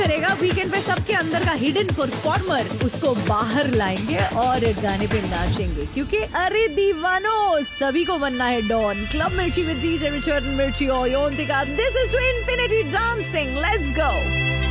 करेगा वीकेंड पे सबके अंदर का हिडन परफॉर्मर, उसको बाहर लाएंगे और गाने पे नाचेंगे, क्योंकि अरे दीवानो सभी को बनना है डॉन। क्लब मिर्ची विद डीजे रिचर्ड मिर्ची और योन्तिका, this is to infinity dancing, let's go.